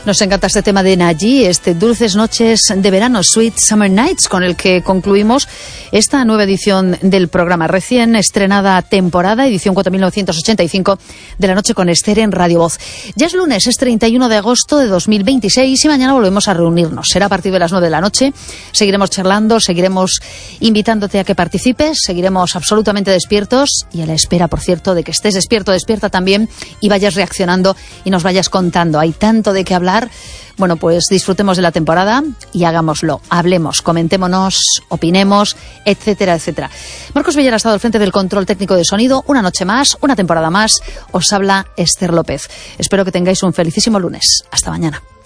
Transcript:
Nos encanta este tema de Naji, este Dulces Noches de Verano, Sweet Summer Nights, con el que concluimos esta nueva edición del programa, recién estrenada temporada, edición 4985 de La Noche con Esther en Radio Voz. Ya es lunes, es 31 de agosto de 2026 y mañana volvemos a reunirnos. Será a partir de las 9 de la noche. Seguiremos charlando, seguiremos invitándote a que participes, seguiremos absolutamente despiertos y a la espera, por cierto, de que estés despierto, despierta también y vayas reaccionando y nos vayas contando. Hay tanto de qué hablar. Bueno, pues disfrutemos de la temporada y hagámoslo. Hablemos, comentémonos, opinemos, etcétera, etcétera. Marcos Villar ha estado al frente del control técnico de sonido. Una noche más, una temporada más. Os habla Esther López. Espero que tengáis un felicísimo lunes. Hasta mañana.